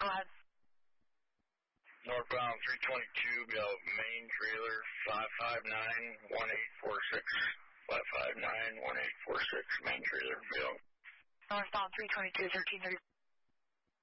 Go ahead. Northbound 322, be out main trailer 559-1846. 559-1846, main trailer, be out. Northbound 322, 1330.